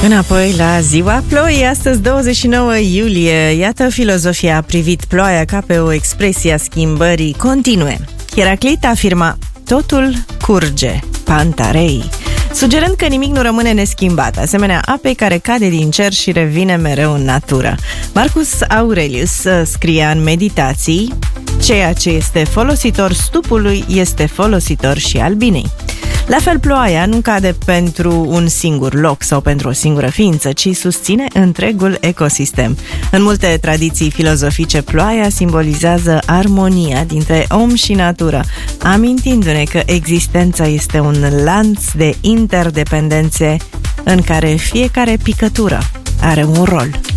Înapoi la ziua ploii, astăzi 29 iulie. Iată, filozofia a privit ploaia ca pe o expresie a schimbării continue. Heraclit afirma: totul curge, Pantarei, sugerând că nimic nu rămâne neschimbat, asemenea apei care cade din cer și revine mereu în natură. Marcus Aurelius scria în Meditații: ceea ce este folositor stupului este folositor și albinei. La fel, ploaia nu cade pentru un singur loc sau pentru o singură ființă, ci susține întregul ecosistem. În multe tradiții filozofice, ploaia simbolizează armonia dintre om și natură, amintindu-ne că existența este un lanț de interdependențe în care fiecare picătură are un rol.